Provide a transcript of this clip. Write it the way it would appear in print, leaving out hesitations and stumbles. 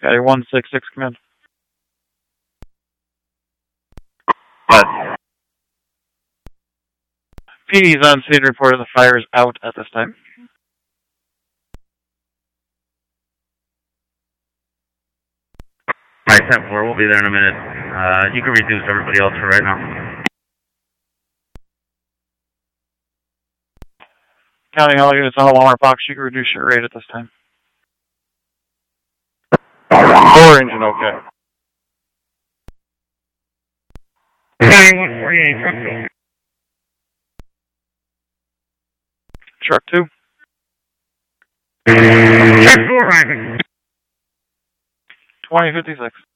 Okay, 166, command. What? PD's on scene, reported the fire is out at this time. Alright, 10-4, we'll be there in a minute. You can reduce everybody else for right now. Counting all units on the Walmart box, you can reduce your rate at this time. 4 engine, okay. 9148, Truck 2. Truck 2 arriving. 2056.